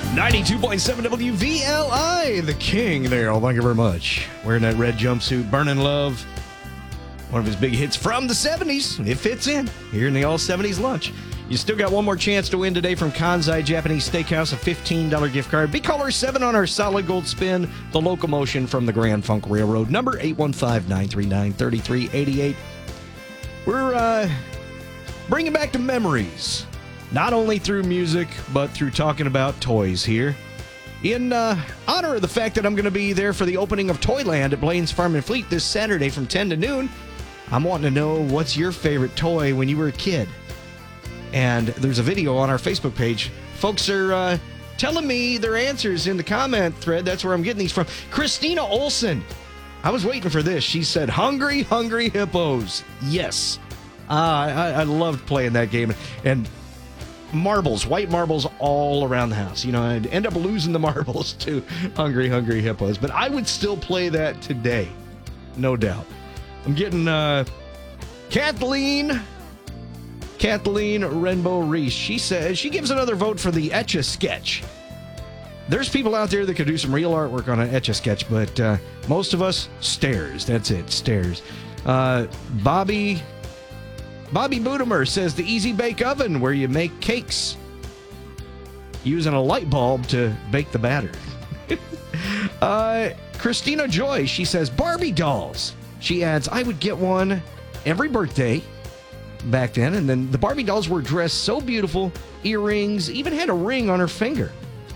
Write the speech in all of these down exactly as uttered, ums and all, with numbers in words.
ninety-two point seven W V L I, the king there. Oh, thank you very much. Wearing that red jumpsuit, Burning Love. One of his big hits from the seventies. It fits in here in the all seventies lunch. You still got one more chance to win today from Kansai Japanese Steakhouse, a fifteen dollars gift card. Be caller seven on our solid gold spin, the locomotion from the Grand Funk Railroad. Number eight one five, nine three nine, three three eight eight. We're uh, bringing back the memories, not only through music, but through talking about toys here. In uh, honor of the fact that I'm going to be there for the opening of Toyland at Blaine's Farm and Fleet this Saturday from ten to noon, I'm wanting to know what's your favorite toy when you were a kid. And there's a video on our Facebook page. Folks are uh, telling me their answers in the comment thread. That's where I'm getting these from. Christina Olson. I was waiting for this. She said, Hungry, Hungry Hippos. Yes. Uh, I, I loved playing that game. And marbles, white marbles all around the house. You know, I'd end up losing the marbles to Hungry, Hungry Hippos. But I would still play that today. No doubt. I'm getting uh, Kathleen... Kathleen Renbo Reese. She says she gives another vote for the Etch-a-Sketch. There's people out there that could do some real artwork on an Etch-a-Sketch, but uh, most of us, stairs. That's it, stairs. Uh, Bobby Bobby Budemer says the Easy Bake Oven, where you make cakes using a light bulb to bake the batter. uh, Christina Joy, she says Barbie dolls. She adds, I would get one every birthday back then, and then the Barbie dolls were dressed so beautiful, earrings, even had a ring on her finger.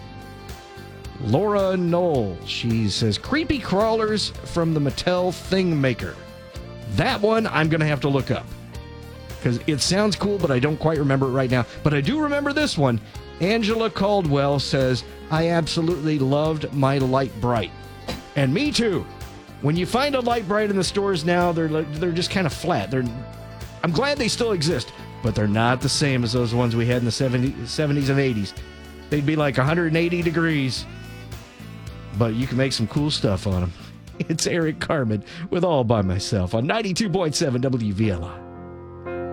Laura Knoll, she says, creepy crawlers from the Mattel Thing Maker. That one I'm going to have to look up, because it sounds cool, but I don't quite remember it right now. But I do remember this one. Angela Caldwell says, I absolutely loved my Light Bright. And me too. When you find a Light Bright in the stores now, they're they're just kind of flat. They're I'm glad they still exist, but they're not the same as those ones we had in the seventies and eighties. They'd be like one hundred eighty degrees, but you can make some cool stuff on them. It's Eric Carmen with All By Myself on ninety-two point seven W V L I.